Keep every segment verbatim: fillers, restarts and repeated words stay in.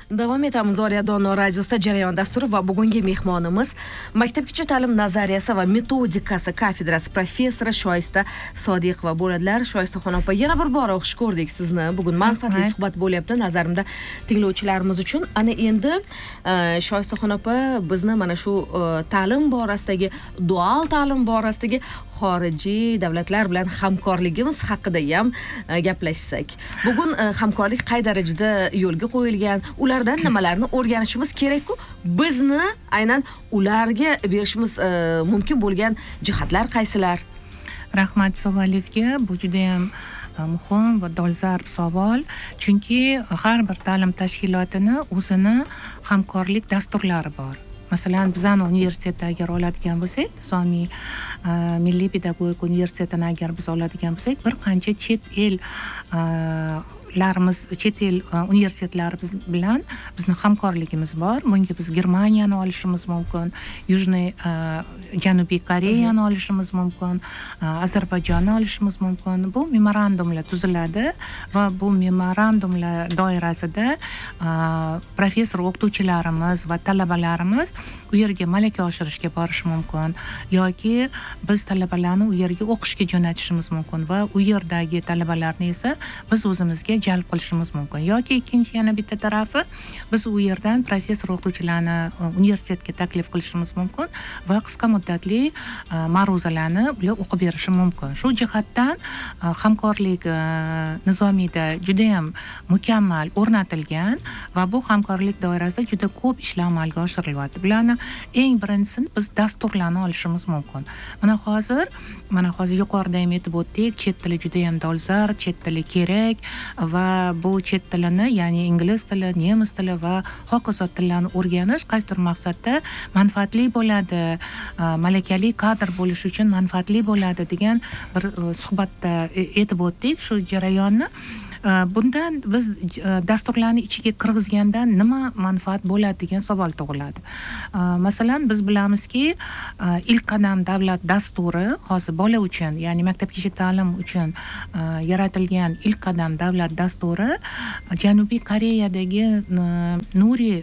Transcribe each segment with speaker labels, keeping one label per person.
Speaker 1: Davom etamiz Oriya Dono radiosida jarayon dasturi va bugungi mehmonimiz Maktabgacha ta'lim nazariyasi va metodikasi kafedrasi professori Shoista Sodiqova bo'ladilar. Shoistaxon opa, yana bir bora xush ko'rdik sizni. Bugun manfaatli suhbat bo'lyapti nazarimda tinglovchilarimiz uchun. Ana endi Shoistaxon opa bizni mana shu ta'lim borasidagi, dual ta'lim borasidagi xorijiy davlatlar bilan hamkorligimiz haqida ham gaplashsak. Bugun hamkorlik qay darajada yo'lga qo'yilgan, ulardan nimalarni o'rganishimiz kerak-ku, bizni aynan ularga berishimiz mumkin bo'lgan jihatlar qaysilar?
Speaker 2: Rahmat savolingizga. Bu juda ham muhim va dolzarb savol. Chunki har bir ta'lim tashkilotini o'zini hamkorlik dasturlari bor. Masalan, bizani universitetda agar oladigan bo'lsak, Nizomiy Milliy pedagogik universitetini agar biz oladigan bo'lsak, bir qancha chet el larimiz, chet el universitetlari bilan bizni hamkorligimiz bor. Bunga biz Germaniyani olishimiz mumkin, Yujniy Janubiy Koreyani olishimiz mumkin, Ozarbayjonni olishimiz mumkin. Bu memorandumlar tuziladi va bu memorandumlar doirasida professor o'qituvchilarimiz va talabalarimiz u yerga malaka oshirishga borish mumkin yoki biz talabalarni u yerga o'qishga jo'natishimiz mumkin va u yerdagi talabalarni esa biz o'zimizga jalb qilishimiz mumkin. Yoki ikkinchi yana bitta tarafi, biz u yerdan professor o'qituvchilarni universitetga taklif qilishimiz mumkin va qisqa muddatli ma'ruzalarni ular o'qib berishi mumkin. Shu jihatdan hamkorlik Nizomiyda juda ham mukammal o'rnatilgan va bu hamkorlik doirasida juda ko'p ishlar amalga oshirilyapti. Bularni eng birinchisini biz dasturlarni olishimiz mumkin. Mana hozir, mana hozir yuqorida ham aytib o'tdik, chet tili juda ham dolzarb, chet tili kerak va bu chet tilini, ya'ni ingliz tili, nemis tili va hokazo tillarni o'rganish qaysidir maqsadda manfaatli bo'ladi, malakali kadr bo'lish uchun manfaatli bo'ladi degan bir suhbatda aytib o'tdik shu jarayonni. Bundan biz dasturlarni ichiga kirgizganda nima manfaat bo'ladi degan savol tug'iladi. Masalan, biz bilamizki, ilk qadam davlat dasturi hozir bola uchun, ya'ni maktabgacha ta'lim uchun yaratilgan ilk qadam davlat dasturi Janubiy Koreyadagi Nuriy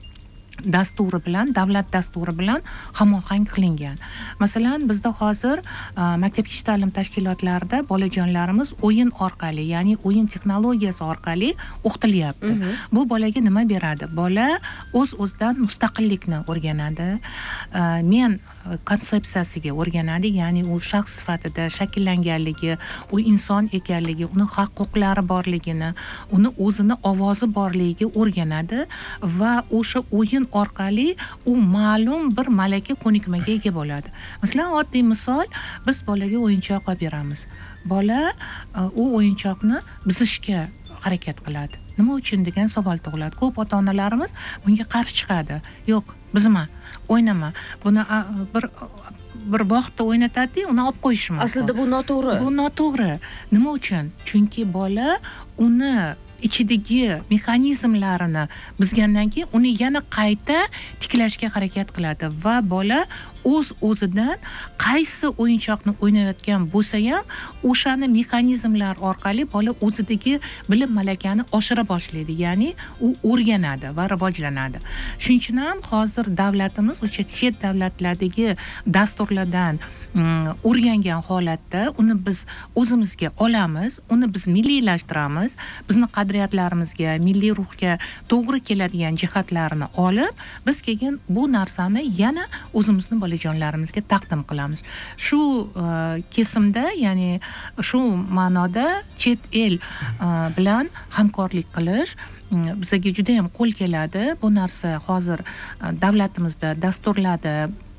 Speaker 2: dasturi bilan, davlat dasturi bilan hamohang qilingan. Masalan, bizda hozir maktabgacha ta'lim tashkilotlarida bolajonlarimiz o'yin orqali, ya'ni o'yin texnologiyasi orqali o'qitilyapti. Bu bolaga nima beradi? Bola o'z-o'zidan mustaqillikni o'rganadi. Men konsepsiyasiga o'rganadi, ya'ni u shaxs sifatida shakllanganligi, u inson ekanligi, uni haq-huquqlari borligini, uni o'zini ovozi borligiga o'rganadi va o'sha o'yin orqali u ma'lum bir malaka ko'nikmaga ega bo'ladi. Masalan, oddiy misol, biz bolaga o'yinchoq olib beramiz. Bola u o'yinchoqni buzishga harakat qiladi. Nima uchun degan savol tug'iladi. Ko'p ota-onalarimiz bunga qarshi chiqadi. Yo'q, buzma, o'ynama. Buni bir bir vaqtda o'ynatadi, uni olib qo'yish mumkin.
Speaker 1: Aslida bu noto'g'ri.
Speaker 2: Bu noto'g'ri. Nima uchun? Chunki bola uni ichidagi mexanizmlarini buzgandan keyin uni yana qayta tiklashga harakat qiladi va bola o'z-o'zidan qaysi o'yinchoqni o'ynayotgan bo'lsa ham o'shani mexanizmlar orqali bola o'zidagi bilim malakani oshira boshlaydi, ya'ni u o'rganadi va rivojlanadi. Shuning uchun ham hozir davlatimiz o'sha chet davlatlardagi dasturlardan o'rgangan holatda uni biz o'zimizga olamiz, uni biz milliylashtiramiz, bizni qadriyatlarimizga, milliy ruhga to'g'ri keladigan jihatlarini olib, biz keyin bu narsani yana o'zimizni bolajonlarimizga taqdim qilamiz. Shu kesimda, ya'ni shu ma'noda chet el bilan hamkorlik qilish bizga juda ham qo'l keladi. Bu narsa hozir davlatimizda dasturlarda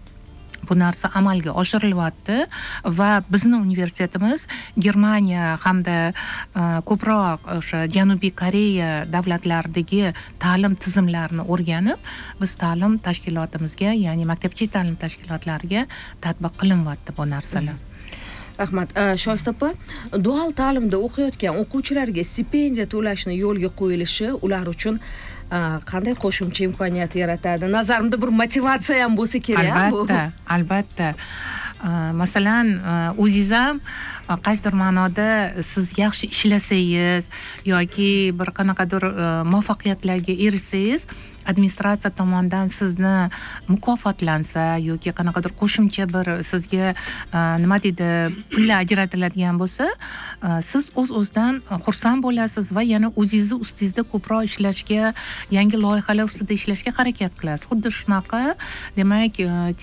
Speaker 2: bu narsa amalga oshirilyapti va bizning universitetimiz Germaniya hamda ko'proq o'sha Janubiy Koreya davlatlaridagi ta'lim tizimlarini o'rganib, biz ta'lim tashkilotimizga, ya'ni maktabgacha ta'lim tashkilotlariga tatbiq qilinyapti bu narsalar.
Speaker 1: Rahmat. Shoista opa, dual ta'limda o'qiyotgan o'quvchilarga stipendiya to'lashni yo'lga qo'yilishi ular uchun qanday qo'shimcha imkoniyat yaratadi? Nazarimda bir motivatsiya ham bo'lsa kerak.
Speaker 2: Albatta, albatta. masalan o'zingiz ham qaysidir ma'noda siz yaxshi ishlasangiz yoki bir qanaqadir muvaffaqiyatlarga erishsangiz, administratsiya tomonidan sizni mukofotlansa yoki qanaqadir qo'shimcha bir sizga nima deydi pullar ajratiladigan bo'lsa, siz o'z-o'zidan xursand bo'lasiz va yana o'zingizni ustingizda ko'proq ishlashga, yangi loyihalar ustida ishlashga harakat qilasiz. Xuddi shunaqa, demak,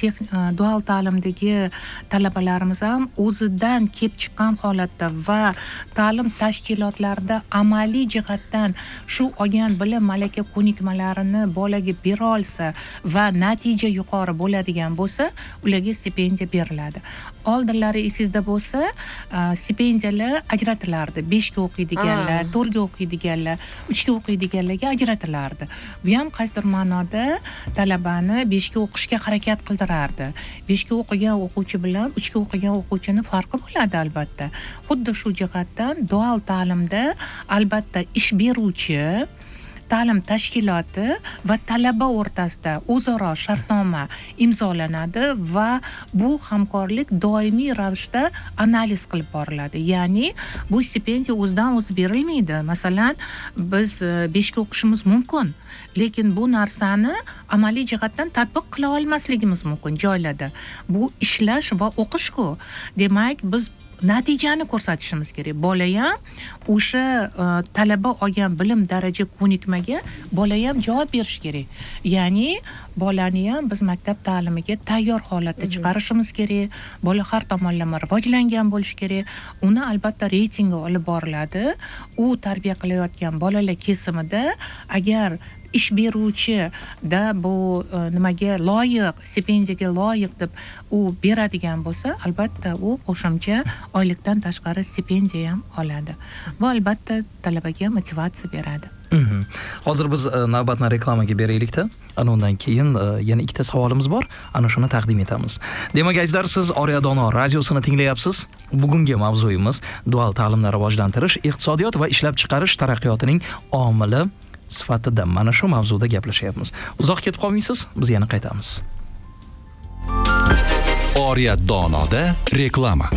Speaker 2: dual ta'limdagi talabalarimiz ham o'zidan kelib chiqqan holatda va ta'lim tashkilotlarida amaliy jihatdan shu olgan bilim, malaka, ko'nikmalarini bolaga bera olsa va natija yuqori bo'ladigan bo'lsa, ularga stipendiya beriladi. Oldinlari esingizda bo'lsa, stipendiyalar ajratilardi. beshga o'qiydiganlar, to'rtga o'qiydiganlar, uchga o'qiydiganlarga ajratilardi. Bu ham qaysidir ma'noda talabani beshga o'qishga harakat qildirardi. beshga o'qigan o'quvchi bilan uchga o'qigan o'quvchini farqi bo'ladi albatta. Xuddi shu jihatdan dual ta'limda albatta ish beruvchi, ta'lim tashkiloti va talaba o'rtasida o'zaro shartnoma imzolanadi va bu hamkorlik doimiy ravishda analiz qilib boriladi. Ya'ni bu stipendiya o'zidan o'zi berilmaydi. Masalan, biz beshga o'qishimiz mumkin, lekin bu narsani amaliy jihatdan tatbiq qila olmasligimiz mumkin joylarda. Bu ishlash va o'qish-ku. Demak, biz natijani ko'rsatishimiz kerak. Bola ham o'sha talaba olgan bilim, daraja, ko'nikmaga bola ham javob berish kerak. Ya'ni bolani ham biz maktab ta'limiga tayyor holatda chiqarishimiz kerak. Bola har tomonlama rivojlangan bo'lishi kerak. Uni albatta reytingga olib boriladi. U tarbiya qilayotgan bolalar kesimida agar ish beruvchi da bu nimaga loyiq, stipendiyaga loyiq deb u beradigan bo'lsa, albatta u qo'shimcha oylikdan tashqari stipendiya ham oladi. Bu albatta talabaga motivatsiya beradi.
Speaker 3: Hozir biz navbatni reklamaga beraylikda. Ana undan keyin yana ikkita savolimiz bor. Ana shuni taqdim etamiz. Demak, azizlar, siz Oriya Dono radiosini tinglayapsiz. Bugungi mavzuyimiz dual ta'limni rivojlantirish, iqtisodiyot va ishlab chiqarish taraqqiyotining omili sifatida mana shu mavzuda gaplashyapmiz. Uzoq ketib qolmaysiz, biz yana qaytamiz.
Speaker 4: Oriya Donoda reklama.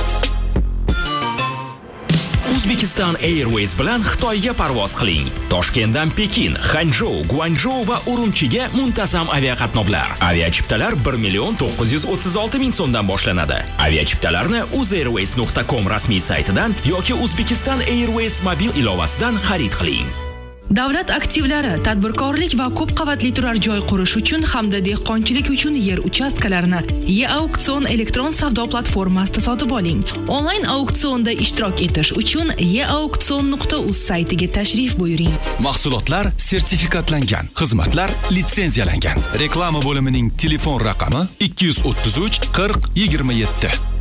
Speaker 5: Uzbekistan Airways bilan Xitoyga parvoz qiling. Toshkentdan Pekin, Xanzhou, Guangzhou va Urumchiga muntazam aviaqatnovlar. Aviachiptalar bir million to'qqiz yuz o'ttiz olti ming so'mdan boshlanadi. Aviachiptalarni uzairways nuqta com rasmiy saytidan yoki Uzbekistan Airways mobil ilovasidan xarid qiling.
Speaker 6: Davlat aktivlari, tadbirkorlik va ko'p qavatli turar joy qurish uchun hamda dehqonchilik uchun yer uchastkalarini E-Auksion elektron savdo platformasida sotib oling. Onlayn auksionda ishtirok etish uchun e auksion nuqta uz saytiga tashrif buyuring.
Speaker 4: Mahsulotlar sertifikatlangan, xizmatlar litsenziyalangan. Reklama bo'limining telefon raqami ikki yuz o'ttiz uch qirq yigirma yetti.